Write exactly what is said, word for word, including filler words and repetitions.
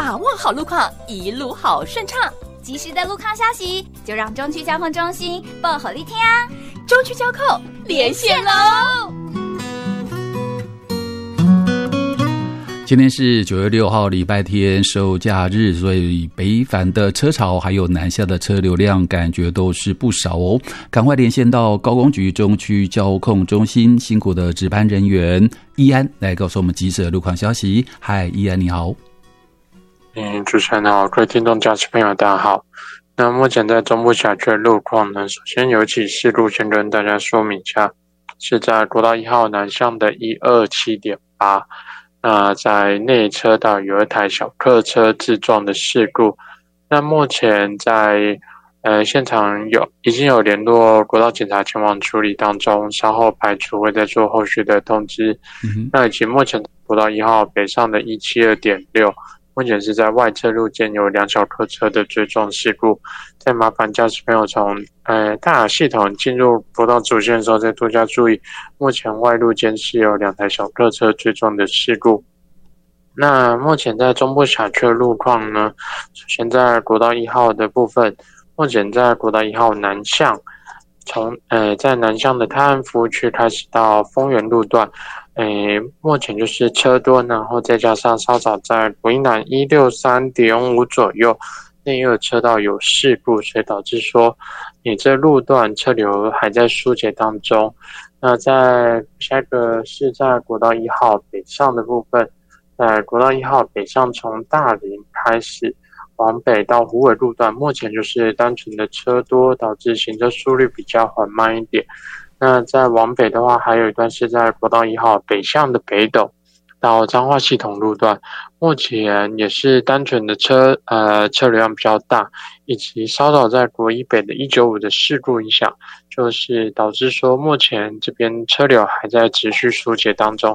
把握好路况，一路好顺畅。 及时的路况消息，就让中区交通中心报给你听啊！ 中区交控连线喽！ 今天是九月六号，礼拜天，收假日，所以北返的车潮还有南下的车流量，感觉都是不少哦。赶快连线到高工局中区交控中心，辛苦的值班人员易安来告诉我们即时的路况消息。嗨，易安你好。 嗯，主持人好，各位听众驾驶朋友大家好。那目前在中部辖区的路况呢，首先有几次路线跟大家说明一下，是在国道一号南向的 一二七点八， 那在内车道有一台小客车自撞的事故。那目前在呃现场有已经有联络国道警察前往处理当中，稍后排除会再做后续的通知。嗯、那以及目前国道一号北上的 一七二点六，目前是在外侧路肩有两小客车的追撞事故，再麻烦驾驶朋友从呃大雅系统进入国道主线的时候再多加注意，目前外路肩是有两台小客车追撞的事故。那目前在中部辖区的路况呢，首先在国道一号的部分，目前在国道一号南向，从呃在南向的泰安服务区开始到丰原路段，诶，目前就是车多，然后再加上稍早在国一南 一六三点五 左右内侧车道有事故，所以导致说你这路段车流还在疏解当中。那在下一个是在国道一号北上的部分，在国道一号北上从大林开始往北到虎尾路段，目前就是单纯的车多，导致行车速率比较缓慢一点。那在往北的话，还有一段是在国道一号北向的北斗到彰化系统路段，目前也是单纯的车呃车流量比较大，以及稍早在国一北的一九五的事故影响，就是导致说目前这边车流还在持续疏解当中，